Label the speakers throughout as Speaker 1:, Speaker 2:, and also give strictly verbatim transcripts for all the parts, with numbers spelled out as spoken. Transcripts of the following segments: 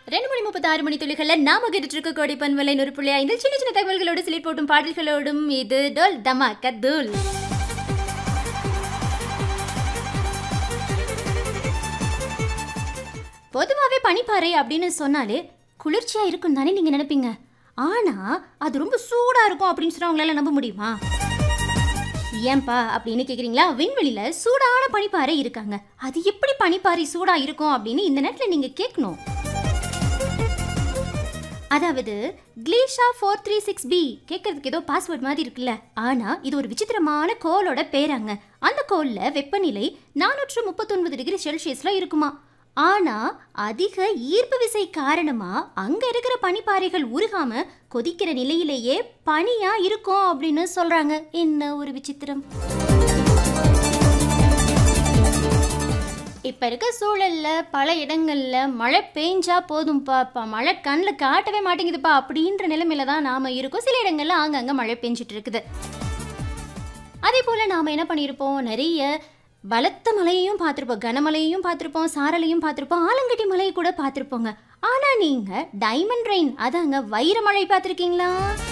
Speaker 1: ரெண்டு மணி முப்பத்தி ஆறு மணி துளிகளில் நாம கேட்டுட்டு இருக்க கோடி பன்மலை நூறு புள்ளி ஐந்தில் சின்ன சின்ன தகவல்களோடு சிலிட் போட்டும் பாடல்களோடும் இது டோல் தமாக்க தூள். பொதுவாகவே பனிப்பாறை அப்படின்னு சொன்னாலே குளிர்ச்சியாக இருக்கும் தானே நீங்கள் நினைப்பீங்க. ஆனால் அது ரொம்ப சூடாக இருக்கும் அப்படின்னு சொன்னால் அவங்களால நம்ப முடியுமா? ஏன்பா அப்படின்னு கேட்குறீங்களா? விண்வெளியில் சூடான பனிப்பாறை இருக்காங்க. அது எப்படி பனிப்பாறை சூடாக இருக்கும் அப்படின்னு இந்த நேரத்தில் நீங்கள் கேட்கணும். அதாவது கிளீஷா ஃபோர் த்ரீ சிக்ஸ் பி கேட்கறதுக்கு ஏதோ பாஸ்வேர்ட் மாதிரி இருக்குல்ல. ஆனால் இது ஒரு விசித்திரமான கோளோட பேராங்க. அந்த கோளில் வெப்பநிலை நானூற்று முப்பத்தொன்பது டிகிரி செல்சியஸில் இருக்குமா. ஆனால் அதிக ஈர்ப்பு விசை காரணமாக அங்கே இருக்கிற பனிப்பாறைகள் உருகாம கொதிக்கிற நிலையிலேயே பனியாக இருக்கும் அப்படின்னு சொல்கிறாங்க. என்ன ஒரு விசித்திரம். இப்போ இருக்க சூழலில் பல இடங்களில் மழை பெஞ்சா போதும்ப்பா, இப்போ மழை கண்ணில் காட்டவே மாட்டேங்குதுப்பா அப்படின்ற நிலைமையில தான் நாம் இருக்கோம். சில இடங்களில் ஆங்கங்கே மழை பெஞ்சிட்டு இருக்குது. அதே போல் நாம் என்ன பண்ணியிருப்போம், நிறைய பலத்த மலையையும் பார்த்துருப்போம், கனமலையையும் பார்த்துருப்போம், சாரலையும் பார்த்துருப்போம், ஆலங்கட்டி மலையை கூட பார்த்துருப்போங்க. ஆனால் நீங்கள் டைமண்ட் ரெயின், அதாங்க வைரமழை பார்த்துருக்கீங்களா?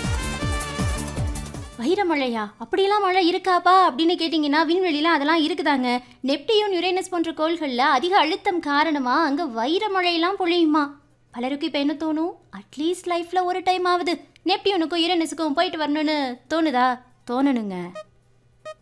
Speaker 1: வைரமழையா? அப்படியெல்லாம் மழை இருக்காப்பா அப்படின்னு கேட்டிங்கன்னா விண்வெளியில் அதெல்லாம் இருக்குதாங்க. நெப்டியூன் யுரேனஸ் போன்ற கோள்களில் அதிக அழுத்தம் காரணமாக அங்கே வைரமழையெல்லாம் பொழியுமா. பலருக்கு இப்போ என்ன தோணும், அட்லீஸ்ட் லைஃப்பில் ஒரு டைம் ஆகுது நெப்டியூனுக்கும் யுரேனஸுக்கும் போயிட்டு வரணும்னு தோணுதா? தோணணுங்க.